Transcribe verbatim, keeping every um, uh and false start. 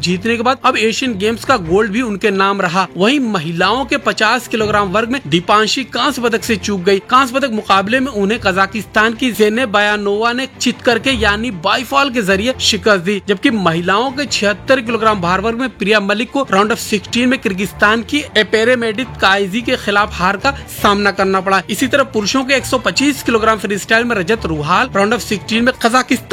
जीतने के बाद अब एशियन गेम्स का गोल्ड भी उनके नाम रहा। वहीं महिलाओं के पचास किलोग्राम वर्ग में दीपांशी कांस्य पदक से चूक गई। कांस्य पदक मुकाबले में उन्हें कजाकिस्तान की ज़ेने बायानोवा ने चित करके यानी बाईफॉल के जरिए शिकस्त दी, जबकि महिलाओं के छिहत्तर किलोग्राम भार वर्ग में प्रिया मलिक को राउंड ऑफ सिक्सटीन में किर्गिस्तान की एपेरेमेडित काइजी के खिलाफ हार का सामना करना पड़ा। इसी तरह पुरुषों के एक सौ पच्चीस किलोग्राम फ्री स्टाइल में रजत रुहाल राउंड ऑफ सिक्सटीन में कजाकिस्तान